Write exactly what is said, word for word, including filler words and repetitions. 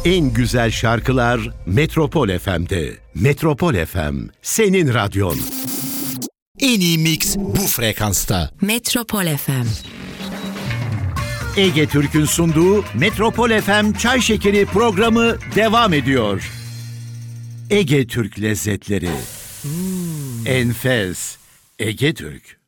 En güzel şarkılar Metropol F M'de. Metropol F M, senin radyon. En iyi mix bu frekansta. Metropol F M. Ege Türk'ün sunduğu Metropol F M Çay Şekeri programı devam ediyor. Ege Türk lezzetleri. Hmm. Enfes. Ege Türk.